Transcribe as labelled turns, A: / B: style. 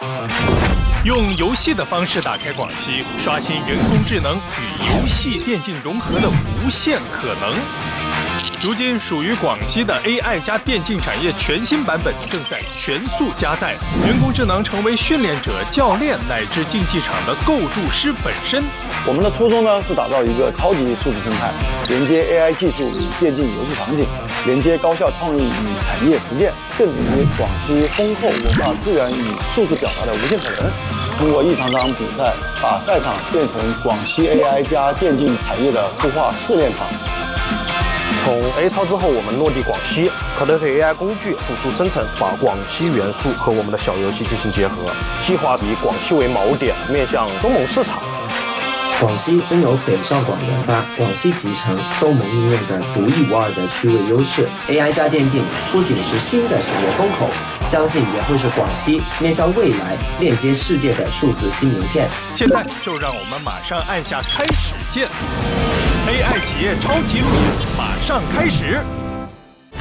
A: 用游戏的方式打开广西，刷新人工智能与游戏电竞融合的无限可能。如今属于广西的 AI 加电竞产业全新版本正在全速加载，人工智能成为训练者、教练乃至竞技场的构筑师本身。
B: 我们的初衷呢是打造一个超级数字生态，连接 AI 技术与电竞游戏场景，连接高校创意与产业实践，更抵御广西丰厚文化资源与数字表达的无限可能。通过一场场比赛，把赛场变成广西 AI 加电竞产业的孵化试炼场。
C: 从 A 超之后，我们落地广西，可能和 AI 工具辅助生成，把广西元素和我们的小游戏进行结合，计划以广西为锚点，面向东盟市场。
D: 广西拥有北上广研发、广西集成、东盟应用的独一无二的区位优势。AI 加电竞不仅是新的产业风口，相信也会是广西面向未来链接世界的数字新名片。
A: 现在就让我们马上按下开始键 ，AI 企业超级路演马上开始。